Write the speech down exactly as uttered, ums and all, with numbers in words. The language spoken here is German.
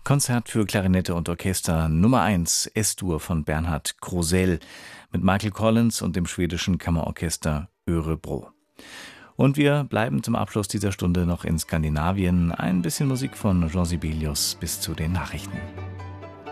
Konzert für Klarinette und Orchester Nummer eins, Es-Dur von Bernhard Krosell mit Michael Collins und dem schwedischen Kammerorchester Örebro. Und wir bleiben zum Abschluss dieser Stunde noch in Skandinavien. Ein bisschen Musik von Jean Sibelius bis zu den Nachrichten.